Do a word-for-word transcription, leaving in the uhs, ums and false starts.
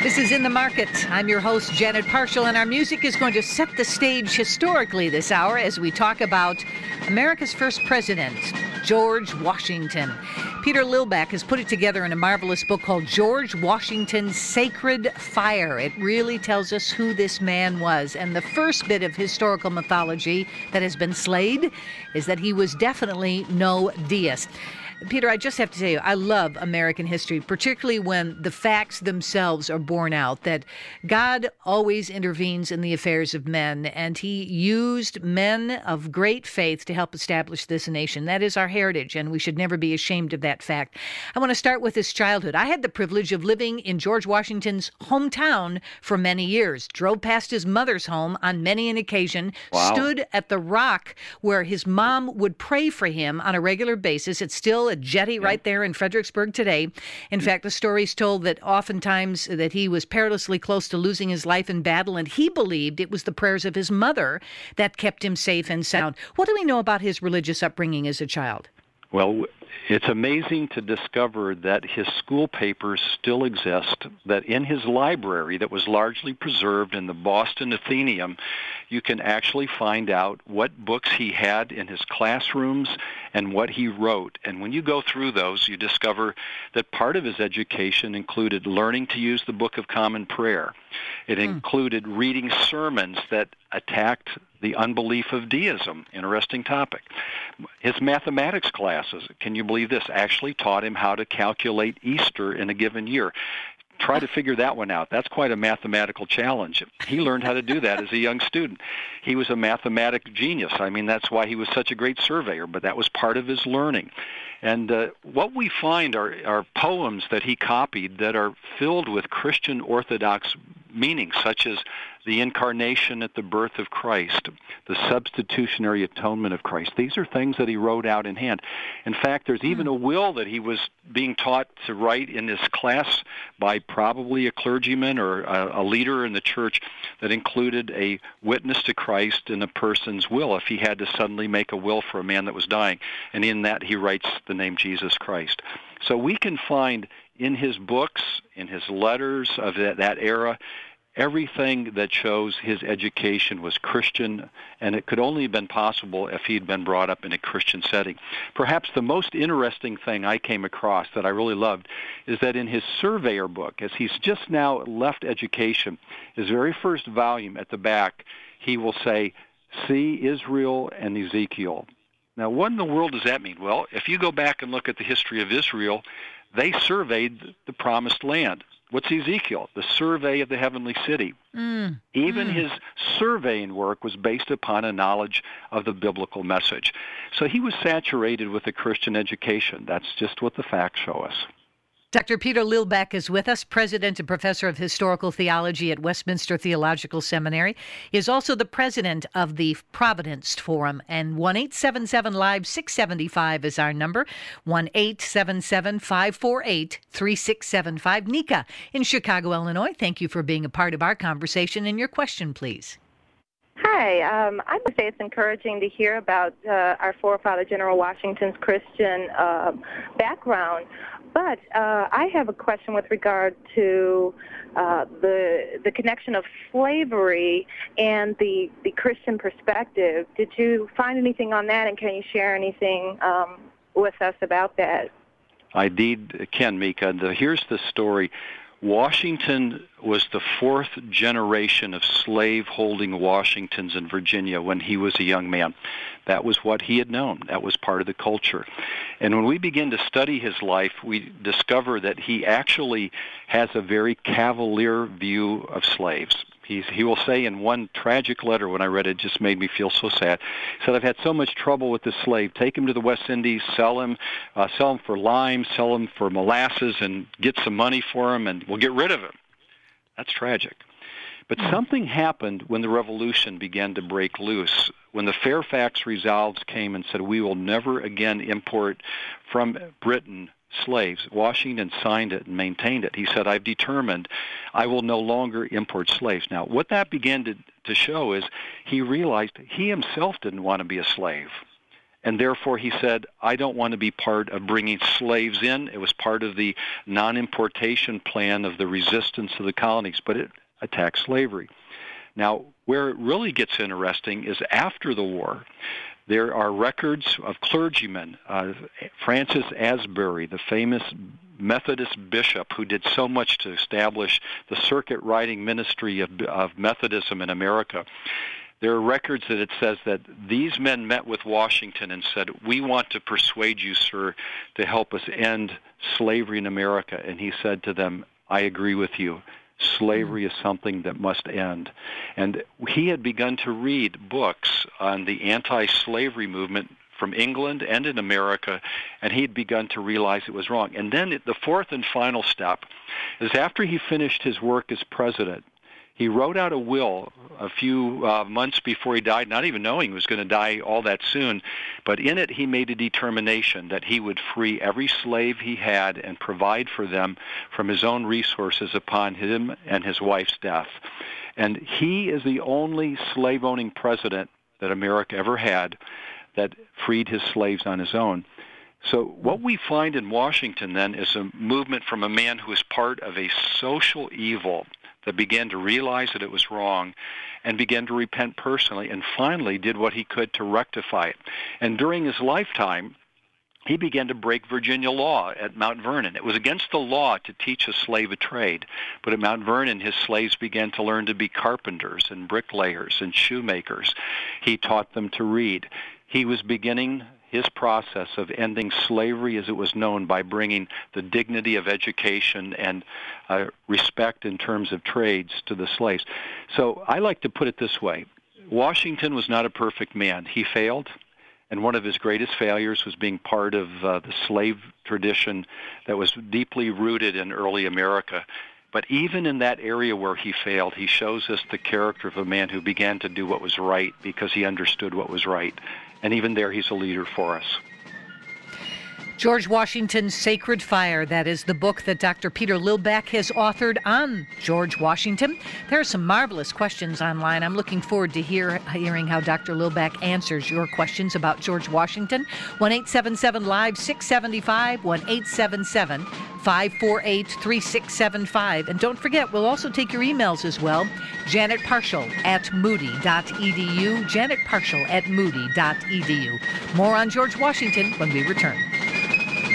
This is In the Market. I'm your host, Janet Parshall, and our music is going to set the stage historically this hour as we talk about America's first president, George Washington. Peter Lillback has put it together in a marvelous book called George Washington's Sacred Fire. It really tells us who this man was. And the first bit of historical mythology that has been slayed is that he was definitely no deist. Peter, I just have to tell you, I love American history, particularly when the facts themselves are borne out, that God always intervenes in the affairs of men, and he used men of great faith to help establish this nation. That is our heritage, and we should never be ashamed of that fact. I want to start with his childhood. I had the privilege of living in George Washington's hometown for many years, drove past his mother's home on many an occasion, Wow. stood at the rock where his mom would pray for him on a regular basis. It's still a jetty Yeah. right there in Fredericksburg today. In fact, the story's told that oftentimes that he was perilously close to losing his life in battle, and he believed it was the prayers of his mother that kept him safe and sound. What do we know about his religious upbringing as a child? Well, it's amazing to discover that his school papers still exist, that in his library that was largely preserved in the Boston Athenaeum, you can actually find out what books he had in his classrooms and what he wrote. And when you go through those, you discover that part of his education included learning to use the Book of Common Prayer. It Hmm. included reading sermons that attacked the unbelief of deism. Interesting topic. His mathematics classes, can you believe this, actually taught him how to calculate Easter in a given year. Try to figure that one out. That's quite a mathematical challenge. He learned how to do that as a young student. He was a mathematic genius. I mean, that's why he was such a great surveyor, but that was part of his learning. And uh, what we find are, are poems that he copied that are filled with Christian Orthodox meanings, such as the incarnation at the birth of Christ, the substitutionary atonement of Christ. These are things that he wrote out in hand. In fact, there's even a will that he was being taught to write in this class by probably a clergyman or a, a leader in the church that included a witness to Christ in a person's will if he had to suddenly make a will for a man that was dying. And in that, he writes the name Jesus Christ. So we can find in his books, in his letters of that, that era, everything that shows his education was Christian, and it could only have been possible if he'd been brought up in a Christian setting. Perhaps the most interesting thing I came across that I really loved is that in his surveyor book, as he's just now left education, his very first volume at the back, he will say, "See Israel and Ezekiel." Now, what in the world does that mean? Well, if you go back and look at the history of Israel, they surveyed the promised land. What's Ezekiel? The survey of the heavenly city. Mm. Even Mm. his surveying work was based upon a knowledge of the biblical message. So he was saturated with a Christian education. That's just what the facts show us. Doctor Peter Lillback is with us, president and professor of historical theology at Westminster Theological Seminary. He is also the president of the Providence Forum, and one eight seven seven live six seven five is our number, one eight seven seven, five four eight, three six seven five. Nika in Chicago, Illinois, thank you for being a part of our conversation, and your question, please. Hi. Um, I would say it's encouraging to hear about uh, our forefather, General Washington's Christian uh, background. But uh, I have a question with regard to uh, the the connection of slavery and the, the Christian perspective. Did you find anything on that, and can you share anything um, with us about that? I did, can, Mika. The, here's the story. Washington was the fourth generation of slave-holding Washingtons in Virginia when he was a young man. That was what he had known. That was part of the culture. And when we begin to study his life, we discover that he actually has a very cavalier view of slaves. He's, he will say in one tragic letter, when I read it, it just made me feel so sad. He said, "I've had so much trouble with this slave. Take him to the West Indies, sell him, uh, sell him for lime, sell him for molasses, and get some money for him, and we'll get rid of him." That's tragic. But something happened when the revolution began to break loose, when the Fairfax Resolves came and said, "We will never again import from Britain slaves." Washington signed it and maintained it. He said, "I've determined I will no longer import slaves." Now, what that began to, to show is he realized he himself didn't want to be a slave. And therefore, he said, I don't want to be part of bringing slaves in. It was part of the non-importation plan of the resistance of the colonies, but it attacked slavery. Now, where it really gets interesting is after the war, there are records of clergymen. Uh, Francis Asbury, the famous Methodist bishop who did so much to establish the circuit riding ministry of, of Methodism in America, there are records that it says that these men met with Washington and said, we want to persuade you, sir, to help us end slavery in America. And he said to them, I agree with you. Slavery is something that must end. And he had begun to read books on the anti-slavery movement from England and in America, and he had begun to realize it was wrong. And then the fourth and final step is after he finished his work as president, he wrote out a will a few uh, months before he died, not even knowing he was going to die all that soon. But in it, he made a determination that he would free every slave he had and provide for them from his own resources upon him and his wife's death. And he is the only slave-owning president that America ever had that freed his slaves on his own. So what we find in Washington, then, is a movement from a man who is part of a social evil that began to realize that it was wrong and began to repent personally and finally did what he could to rectify it. And during his lifetime, he began to break Virginia law at Mount Vernon. It was against the law to teach a slave a trade, but at Mount Vernon, his slaves began to learn to be carpenters and bricklayers and shoemakers. He taught them to read. He was beginning his process of ending slavery as it was known by bringing the dignity of education and uh, respect in terms of trades to the slaves. So I like to put it this way. Washington was not a perfect man. He failed, and one of his greatest failures was being part of uh, the slave tradition that was deeply rooted in early America. But even in that area where he failed, he shows us the character of a man who began to do what was right because he understood what was right. And even there, he's a leader for us. George Washington's Sacred Fire. That is the book that Doctor Peter Lillback has authored on George Washington. There are some marvelous questions online. I'm looking forward to hear, hearing how Doctor Lillback answers your questions about George Washington. one eight seven seven live six seven five, one eight seven seven five four eight three six seven five. And don't forget, we'll also take your emails as well. Janet Parshall at moody dot e d u. Janet Parshall at moody dot e d u. More on George Washington when we return.